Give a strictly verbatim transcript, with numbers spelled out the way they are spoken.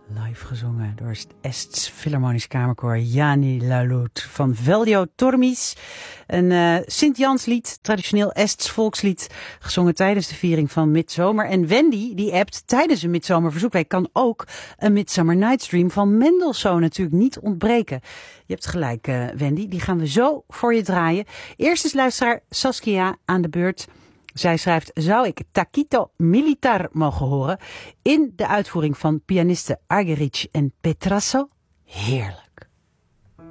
Live gezongen door het Ests Philharmonisch Kamerkoor Jani Lalut van Veldio Tormis. Een uh, Sint-Janslied, traditioneel Ests volkslied, gezongen tijdens de viering van Midzomer. En Wendy, die appt tijdens een Midzomerverzoekweek, kan ook een Midsummer Night's Dream van Mendelssohn natuurlijk niet ontbreken. Je hebt gelijk, uh, Wendy, die gaan we zo voor je draaien. Eerst is luisteraar Saskia aan de beurt. Zij schrijft, zou ik Taquito Militar mogen horen in de uitvoering van pianisten Argerich en Petrasso? Heerlijk.